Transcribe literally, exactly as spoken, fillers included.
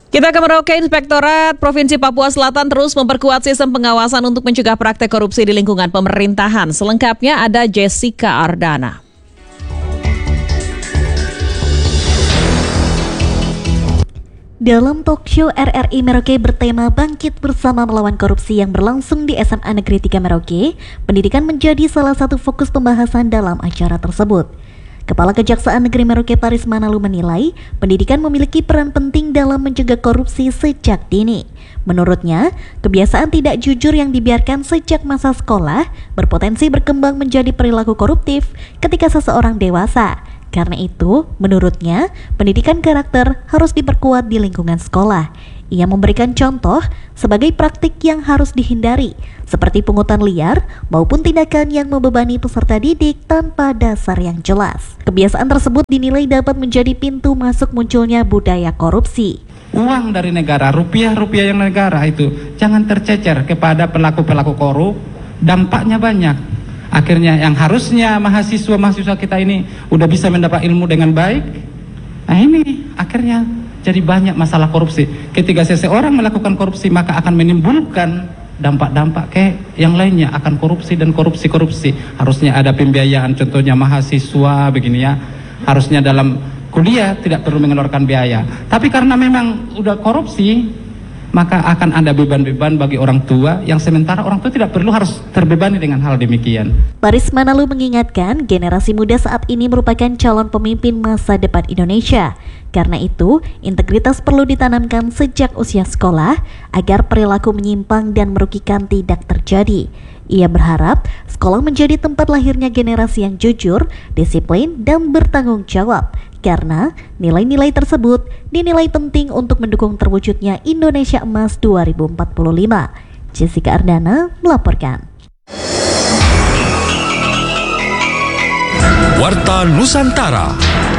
Kita ke Merauke. Inspektorat Provinsi Papua Selatan terus memperkuat sistem pengawasan untuk mencegah praktek korupsi di lingkungan pemerintahan. Selengkapnya ada Jessica Ardana. Dalam talkshow R R I Merauke bertema Bangkit Bersama Melawan Korupsi yang berlangsung di S M A Negeri tiga Merauke, pendidikan menjadi salah satu fokus pembahasan dalam acara tersebut. Kepala Kejaksaan Negeri Merauke Paris Manalu menilai, pendidikan memiliki peran penting dalam mencegah korupsi sejak dini. Menurutnya, kebiasaan tidak jujur yang dibiarkan sejak masa sekolah berpotensi berkembang menjadi perilaku koruptif ketika seseorang dewasa. Karena itu, menurutnya, pendidikan karakter harus diperkuat di lingkungan sekolah. Ia memberikan contoh sebagai praktik yang harus dihindari, seperti pungutan liar maupun tindakan yang membebani peserta didik tanpa dasar yang jelas. Kebiasaan tersebut dinilai dapat menjadi pintu masuk munculnya budaya korupsi. Uang dari negara, rupiah-rupiah yang negara itu jangan tercecer kepada pelaku-pelaku korup, dampaknya banyak. Akhirnya yang harusnya mahasiswa-mahasiswa kita ini udah bisa mendapat ilmu dengan baik, nah ini akhirnya jadi banyak masalah korupsi. Ketika seseorang melakukan korupsi maka akan menimbulkan dampak-dampak ke yang lainnya, akan korupsi dan korupsi-korupsi. Harusnya ada pembiayaan, contohnya mahasiswa begini ya, harusnya dalam kuliah tidak perlu mengeluarkan biaya. Tapi karena memang udah korupsi, maka akan ada beban-beban bagi orang tua yang sementara orang tua tidak perlu harus terbebani dengan hal demikian. Paris Manalu mengingatkan generasi muda saat ini merupakan calon pemimpin masa depan Indonesia. Karena itu, integritas perlu ditanamkan sejak usia sekolah agar perilaku menyimpang dan merugikan tidak terjadi. Ia berharap sekolah menjadi tempat lahirnya generasi yang jujur, disiplin, dan bertanggung jawab. Karena nilai-nilai tersebut dinilai penting untuk mendukung terwujudnya Indonesia Emas dua ribu empat puluh lima. Jessica Ardana melaporkan. Warta Nusantara.